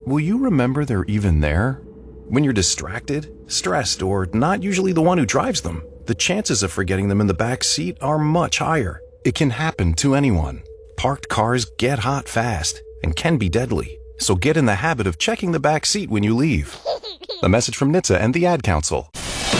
will you remember they're even there? When you're distracted, stressed, or not usually the one who drives them, the chances of forgetting them in the back seat are much higher. It can happen to anyone. Parked cars get hot fast and can be deadly, so get in the habit of checking the back seat when you leave. A message from NHTSA and the Ad Council.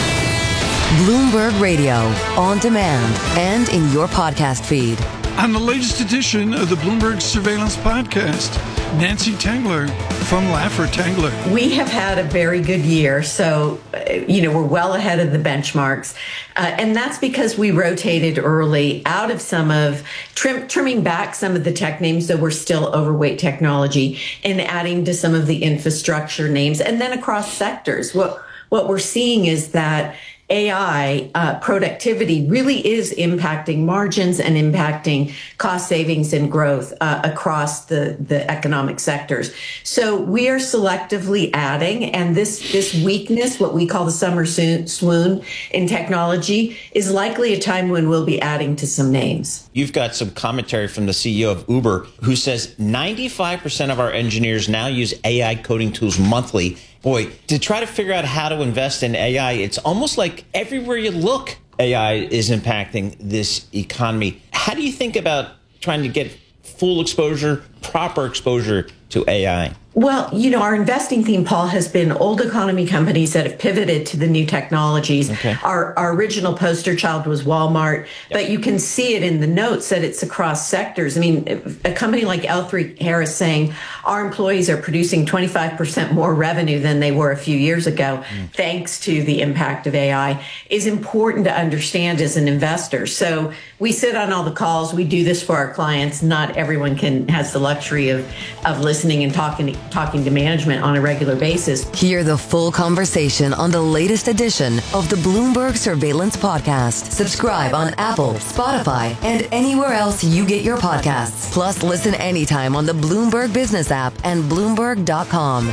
Bloomberg Radio, on demand and in your podcast feed. On the latest edition of the Bloomberg Surveillance Podcast, Nancy Tengler from Laffer Tengler. We have had a very good year, so, we're well ahead of the benchmarks. And that's because we rotated early out of some of, trimming back some of the tech names that were still overweight technology and adding to some of the infrastructure names. And then across sectors, what we're seeing is that AI productivity really is impacting margins and impacting cost savings and growth across the economic sectors. So we are selectively adding, and this weakness, what we call the summer swoon in technology, is likely a time when we'll be adding to some names. You've got some commentary from the CEO of Uber, who says 95% of our engineers now use AI coding tools monthly. Boy, to try to figure out how to invest in AI, it's almost like everywhere you look, AI is impacting this economy. How do you think about trying to get full exposure, proper exposure to AI? Well, our investing theme, Paul, has been old economy companies that have pivoted to the new technologies. Okay. Our original poster child was Walmart, but you can see it in the notes that it's across sectors. I mean, a company like L3Harris saying our employees are producing 25% more revenue than they were a few years ago, thanks to the impact of AI, is important to understand as an investor. So we sit on all the calls. We do this for our clients. Not everyone has the luxury of listening and talking to management on a regular basis. Hear the full conversation on the latest edition of the Bloomberg Surveillance Podcast. Subscribe on Apple, Spotify, and anywhere else you get your podcasts. Plus, listen anytime on the Bloomberg Business app and Bloomberg.com.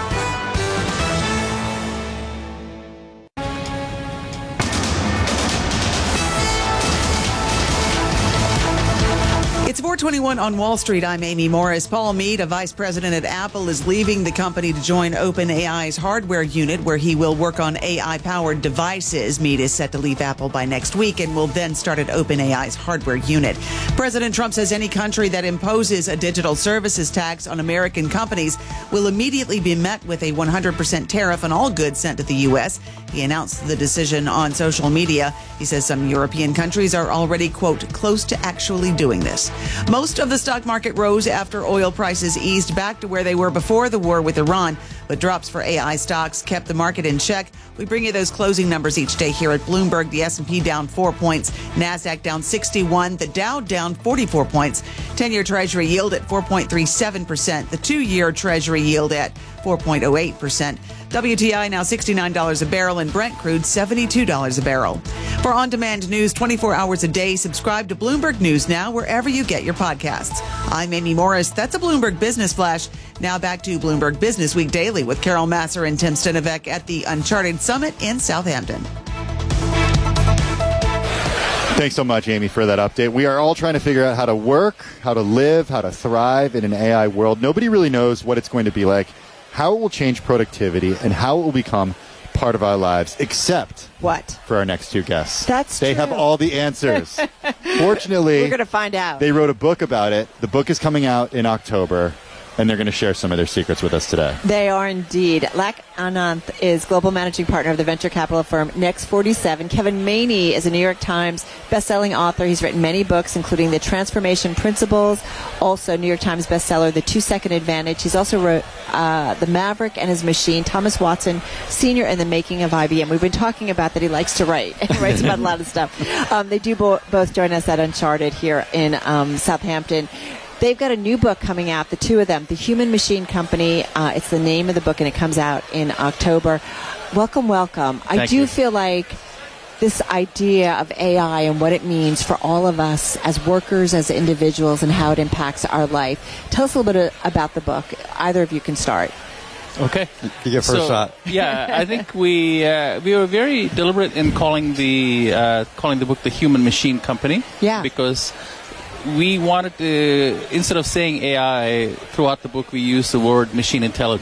It's 4:21 on Wall Street. I'm Amy Morris. Paul Mead, a vice president at Apple, is leaving the company to join OpenAI's hardware unit, where he will work on AI-powered devices. Mead is set to leave Apple by next week and will then start at OpenAI's hardware unit. President Trump says any country that imposes a digital services tax on American companies will immediately be met with a 100% tariff on all goods sent to the U.S. He announced the decision on social media. He says some European countries are already, quote, close to actually doing this. Most of the stock market rose after oil prices eased back to where they were before the war with Iran, but drops for AI stocks kept the market in check. We bring you those closing numbers each day here at Bloomberg. The S&P down 4 points, NASDAQ down 61, the Dow down 44 points, 10-year Treasury yield at 4.37%, the 2-year Treasury yield at 4.08%. WTI now $69 a barrel and Brent crude $72 a barrel. For on-demand news 24 hours a day, subscribe to Bloomberg News Now wherever you get your podcasts. I'm Amy Morris. That's a Bloomberg Business Flash. Now back to Bloomberg Business Week Daily with Carol Massar and Tim Stenovec at the Uncharted Summit in Southampton. Thanks so much, Amy, for that update. We are all trying to figure out how to work, how to live, how to thrive in an AI world. Nobody really knows what it's going to be like, how it will change productivity, and how it will become part of our lives, except what? For our next two guests. They have all the answers. Fortunately, we're going to find out. They wrote a book about it. The book is coming out in October, and they're going to share some of their secrets with us today. They are indeed. Lak Ananth is global managing partner of the venture capital firm Next 47. Kevin Maney is a New York Times bestselling author. He's written many books, including The Transformation Principles, also New York Times bestseller, The 2-Second Advantage. He's also wrote The Maverick and His Machine, Thomas Watson, Senior and the Making of IBM. We've been talking about that he likes to write. He writes about a lot of stuff. They do both join us at Uncharted here in Southampton. They've got a new book coming out, the two of them, The Human Machine Company. It's the name of the book, and it comes out in October. Welcome, welcome. I do feel like this idea of AI and what it means for all of us as workers, as individuals, and how it impacts our life. Tell us a little bit about the book. Either of you can start. Okay. You get first shot. Yeah, I think we were very deliberate in calling the book The Human Machine Company. Yeah. Because we wanted to, instead of saying AI throughout the book, we used the word machine intelligence.